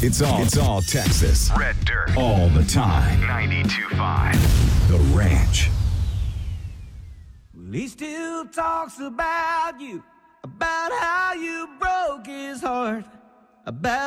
It's all Texas. Red Dirt. All the time. 92.5. The Ranch. He still talks about you, about how you broke his heart, about